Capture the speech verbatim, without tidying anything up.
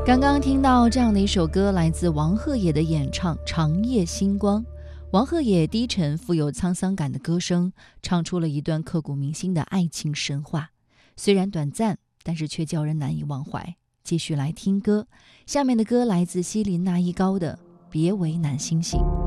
刚刚听到这样的一首歌，来自王鹤野的演唱《长夜星光》。王鹤野低沉富有沧桑感的歌声，唱出了一段刻骨铭心的爱情神话。虽然短暂，但是却叫人难以忘怀。继续来听歌，下面的歌来自希林娜依高的《别为难星星》。